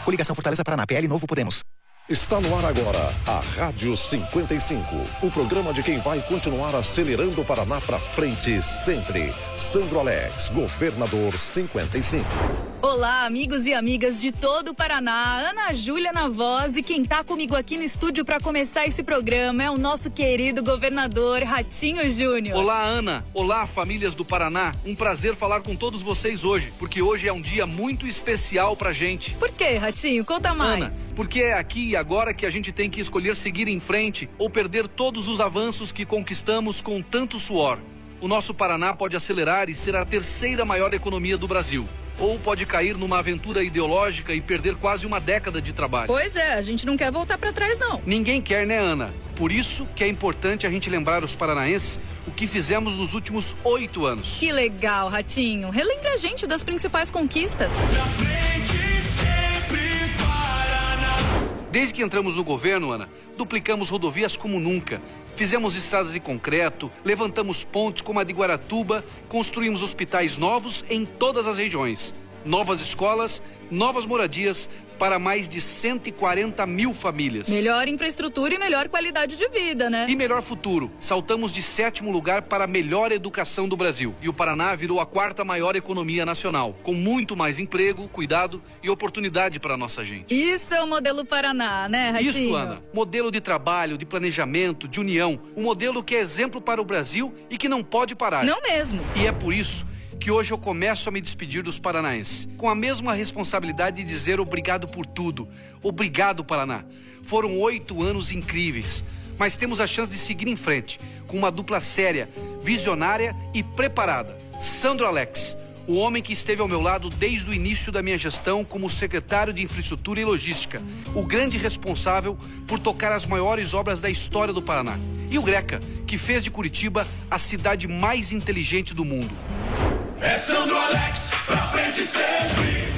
Coligação Fortaleza Paraná, PL Novo Podemos. Está no ar agora a Rádio 55, o programa de quem vai continuar acelerando o Paraná para frente sempre. Sandro Alex, governador 55. Olá, amigos e amigas de todo o Paraná, Ana Júlia na voz, e quem tá comigo aqui no estúdio para começar esse programa é o nosso querido governador Ratinho Júnior. Olá, Ana. Olá, famílias do Paraná. Um prazer falar com todos vocês hoje, porque hoje é um dia muito especial pra gente. Por quê, Ratinho? Conta mais. Ana, porque é aqui e agora que a gente tem que escolher seguir em frente ou perder todos os avanços que conquistamos com tanto suor. O nosso Paraná pode acelerar e ser a terceira maior economia do Brasil. Ou pode cair numa aventura ideológica e perder quase uma década de trabalho. Pois é, a gente não quer voltar pra trás, não. Ninguém quer, né, Ana? Por isso que é importante a gente lembrar os paranaenses o que fizemos nos últimos 8 anos. Que legal, Ratinho. Relembra a gente das principais conquistas. Pra frente sempre, Paraná. Desde que entramos no governo, Ana, duplicamos rodovias como nunca. Fizemos estradas de concreto, levantamos pontes como a de Guaratuba, construímos hospitais novos em todas as regiões. Novas escolas, novas moradias para mais de 140 mil famílias. Melhor infraestrutura e melhor qualidade de vida, né? E melhor futuro. Saltamos de 7º lugar para a melhor educação do Brasil. E o Paraná virou a 4ª maior economia nacional, com muito mais emprego, cuidado e oportunidade para a nossa gente. Isso é o modelo Paraná, né, Ratinho? Isso, Ana. Modelo de trabalho, de planejamento, de união. Um modelo que é exemplo para o Brasil e que não pode parar. Não mesmo. E é por isso que hoje eu começo a me despedir dos paranaenses, com a mesma responsabilidade de dizer obrigado por tudo. Obrigado, Paraná. Foram 8 anos incríveis, mas temos a chance de seguir em frente, com uma dupla séria, visionária e preparada. Sandro Alex, o homem que esteve ao meu lado desde o início da minha gestão como secretário de Infraestrutura e Logística, o grande responsável por tocar as maiores obras da história do Paraná. E o Greca, que fez de Curitiba a cidade mais inteligente do mundo. É Sandro Alex, pra frente sempre.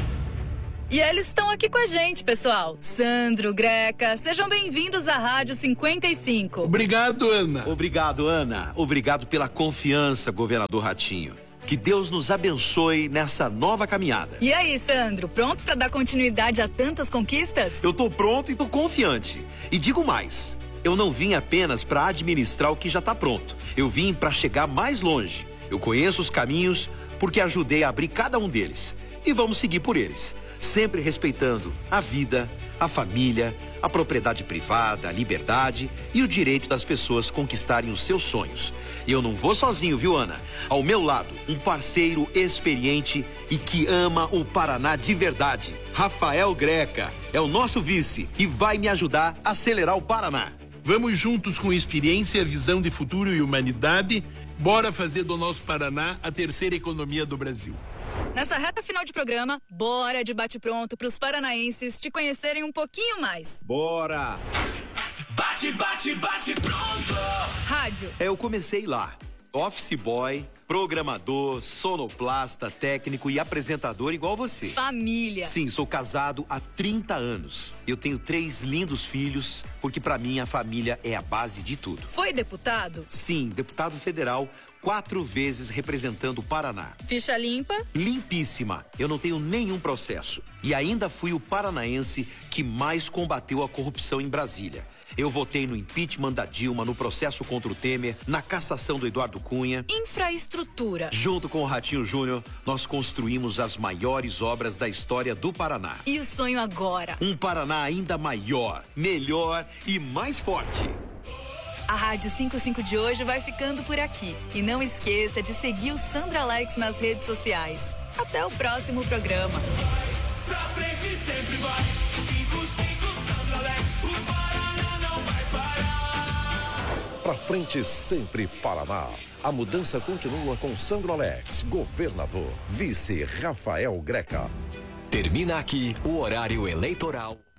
E eles estão aqui com a gente, pessoal. Sandro, Greca, sejam bem-vindos à Rádio 55. Obrigado, Ana. Obrigado, Ana. Obrigado pela confiança, governador Ratinho. Que Deus nos abençoe nessa nova caminhada. E aí, Sandro, pronto para dar continuidade a tantas conquistas? Eu tô pronto e tô confiante. E digo mais, eu não vim apenas para administrar o que já tá pronto. Eu vim para chegar mais longe. Eu conheço os caminhos porque ajudei a abrir cada um deles. E vamos seguir por eles, sempre respeitando a vida, a família, a propriedade privada, a liberdade e o direito das pessoas conquistarem os seus sonhos. E eu não vou sozinho, viu, Ana? Ao meu lado, um parceiro experiente e que ama o Paraná de verdade. Rafael Greca é o nosso vice e vai me ajudar a acelerar o Paraná. Vamos juntos com experiência, visão de futuro e humanidade. Bora fazer do nosso Paraná a terceira economia do Brasil. Nessa reta final de programa, bora de bate-pronto para os paranaenses te conhecerem um pouquinho mais. Bora! Bate, bate, bate, pronto. Rádio. Eu comecei lá. Office boy, programador, sonoplasta, técnico e apresentador igual você. Família. Sim, sou casado há 30 anos. Eu tenho 3 lindos filhos, porque pra mim a família é a base de tudo. Foi deputado? Sim, deputado federal, 4 vezes representando o Paraná. Ficha limpa? Limpíssima. Eu não tenho nenhum processo. E ainda fui o paranaense que mais combateu a corrupção em Brasília. Eu votei no impeachment da Dilma, no processo contra o Temer, na cassação do Eduardo Cunha. Infraestrutura. Junto com o Ratinho Júnior, nós construímos as maiores obras da história do Paraná. E o sonho agora? Um Paraná ainda maior, melhor e mais forte. A Rádio 55 de hoje vai ficando por aqui. E não esqueça de seguir o Sandro Alex nas redes sociais. Até o próximo programa. Pra frente sempre vai. 55 Sandro Alex, o Paraná não vai parar. Pra frente sempre, Paraná. A mudança continua com Sandro Alex, governador. Vice Rafael Greca. Termina aqui o horário eleitoral.